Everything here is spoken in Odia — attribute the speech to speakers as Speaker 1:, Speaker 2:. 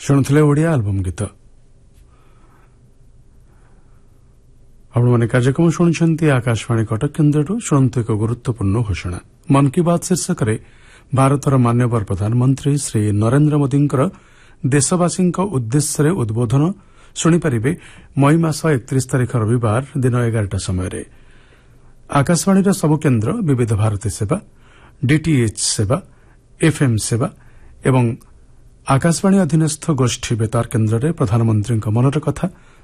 Speaker 1: ଶୁଣୁଥିଲେ ଓଡ଼ିଆ ଆଲବମ୍ ଗୀତ। ଆପଣମାନେ କାର୍ଯ୍ୟକ୍ରମ ଶୁଣୁଛନ୍ତି ଆକାଶବାଣୀ କଟକ କେନ୍ଦ୍ରରୁ। ଶୁଣନ୍ତୁ ଏକ ଗୁରୁତ୍ୱପୂର୍ଣ୍ଣ ଘୋଷଣା। ମନ୍ କି ବାତ୍ ଶୀର୍ଷକରେ ଭାରତର ମାନ୍ୟବର ପ୍ରଧାନମନ୍ତ୍ରୀ ଶ୍ରୀ ନରେନ୍ଦ୍ର ମୋଦିଙ୍କର ଦେଶବାସୀଙ୍କ ଉଦ୍ଦେଶ୍ୟରେ ଉଦ୍ବୋଧନ ଶୁଣିପାରିବେ ମଇ ମାସ 31 ତାରିଖ ରବିବାର ଦିନ 11ଟା ସମୟରେ। ଆକାଶବାଣୀର ସବୁ କେନ୍ଦ୍ର, ବିବିଧ ଭାରତୀ ସେବା, ଡିଟିଏଚ୍ ସେବା, ଏଫ୍ଏମ୍ ସେବା ଏବଂ ଆକାଶବାଣୀ ଅଧୀନସ୍ଥ ଗୋଷ୍ଠୀ ବେତାର କେନ୍ଦ୍ରରେ ପ୍ରଧାନମନ୍ତ୍ରୀଙ୍କ ମନର କଥା